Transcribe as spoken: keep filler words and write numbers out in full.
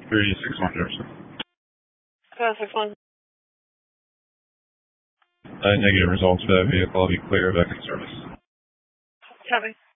three six one Jefferson. Uh, six one. Uh, negative results for that vehicle. I'll be clear back in service. Copy.